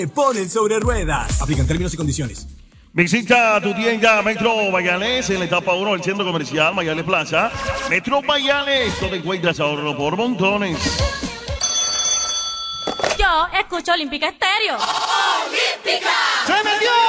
Ponen sobre ruedas. Aplican términos y condiciones. Visita tu tienda Metro Mayales en la etapa 1 del centro comercial Mayales Plaza. Metro Mayales, donde encuentras ahorro por montones. Yo escucho Olímpica Estéreo. ¡Olímpica! ¡Se me dio!